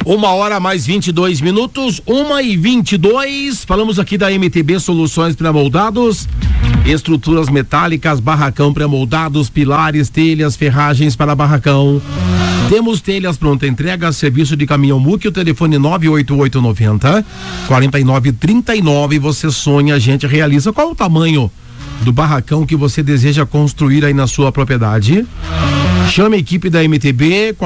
1h mais 22 minutos, 1h22. Falamos aqui da MTB Soluções Pré-Moldados, estruturas metálicas, barracão pré-moldados, pilares, telhas, ferragens para barracão. Temos telhas pronta entrega, serviço de caminhão MUC, o telefone 98890-4939. Você sonha, a gente realiza. Qual o tamanho do barracão que você deseja construir aí na sua propriedade? Chame a equipe da MTB,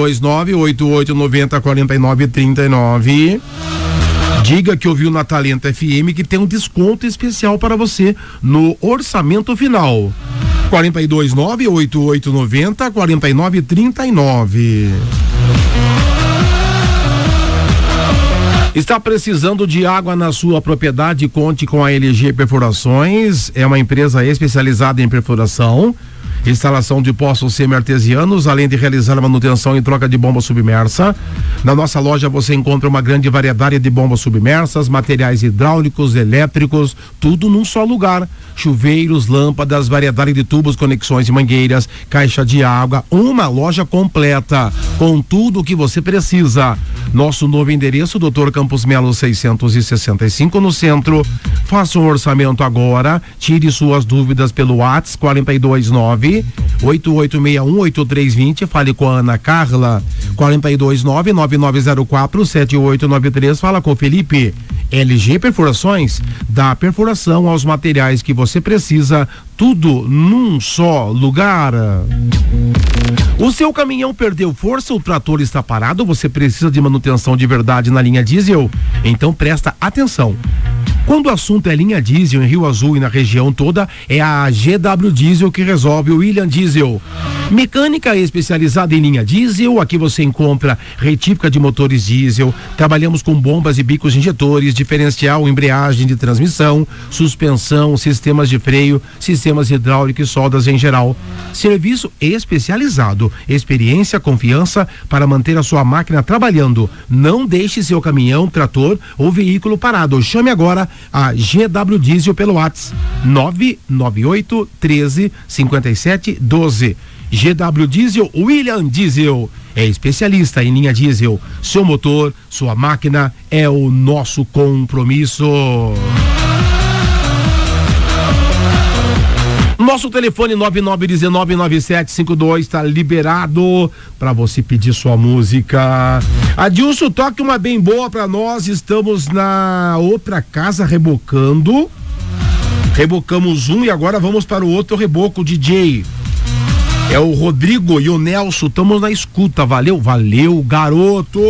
429-8890-4939. Diga que ouviu na Talento FM que tem um desconto especial para você no orçamento final. 429-8890-4939. Está precisando de água na sua propriedade? Conte com a LG Perfurações. É uma empresa especializada em perfuração, instalação de poços semi-artesianos, além de realizar a manutenção e troca de bomba submersa. Na nossa loja você encontra uma grande variedade de bombas submersas, materiais hidráulicos, elétricos, tudo num só lugar. Chuveiros, lâmpadas, variedade de tubos, conexões e mangueiras, caixa de água, uma loja completa com tudo o que você precisa. Nosso novo endereço, Dr. Campos Melo 665 no centro. Faça um orçamento agora, tire suas dúvidas pelo WhatsApp 429-8861-8320, fale com a Ana Carla, 429-9904-7893, fala com o Felipe. LG Perfurações dá perfuração aos materiais que você precisa, tudo num só lugar. O seu caminhão perdeu força, o trator está parado, você precisa de manutenção de verdade na linha diesel? Então presta atenção. Quando o assunto é linha diesel em Rio Azul e na região toda, é a GW Diesel que resolve. O William Diesel, mecânica especializada em linha diesel. Aqui você encontra retífica de motores diesel, trabalhamos com bombas e bicos injetores, diferencial, embreagem de transmissão, suspensão, sistemas de freio, sistemas hidráulicos e soldas em geral. Serviço especializado, experiência, confiança para manter a sua máquina trabalhando. Não deixe seu caminhão, trator ou veículo parado. Chame agora a GW Diesel pelo WhatsApp 998 13 57 12. GW Diesel, William Diesel é especialista em linha diesel. Seu motor, sua máquina é o nosso compromisso. Nosso telefone 99199752 está liberado para você pedir sua música. Adilson, toque uma bem boa para nós. Estamos na outra casa rebocando. Rebocamos um e agora vamos para o outro reboco, DJ. É o Rodrigo e o Nelson, estamos na escuta. Valeu, valeu, garoto.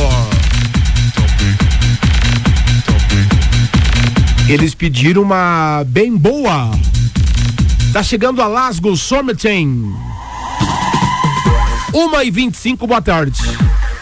Eles pediram uma bem boa. Tá chegando a Lasgo Summertime. 1h25, boa tarde.